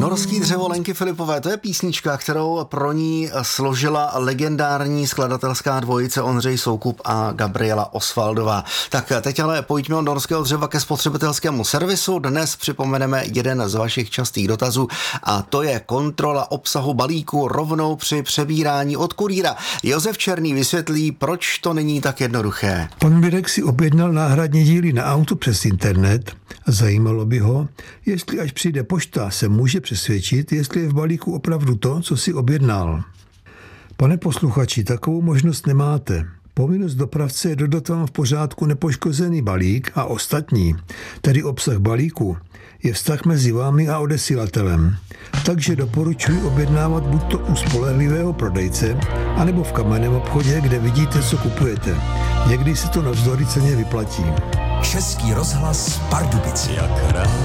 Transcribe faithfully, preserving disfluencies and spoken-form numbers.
Norský dřevo Lenky Filipové, to je písnička, kterou pro ní složila legendární skladatelská dvojice Ondřej Soukup a Gabriela Osvaldová. Tak teď ale pojďme od norského dřeva ke spotřebitelskému servisu. Dnes připomeneme jeden z vašich častých dotazů a to je kontrola obsahu balíku rovnou při přebírání od kurýra. Josef Černý vysvětlí, proč to není tak jednoduché. Pan Mirek si objednal náhradní díly na auto přes internet a zajímalo by ho, jestli až přijde pošta, se může přesvědčit, jestli je v balíku opravdu to, co si objednal. Pane posluchači, takovou možnost nemáte. Povinnost dopravce je dodat vám v pořádku nepoškozený balík a ostatní, tedy obsah balíku, je vztah mezi vámi a odesílatelem. Takže doporučuji objednávat buď to u spolehlivého prodejce, anebo v kamenném obchodě, kde vidíte, co kupujete. Někdy se to navzdory ceně vyplatí. Český rozhlas Pardubice. Jak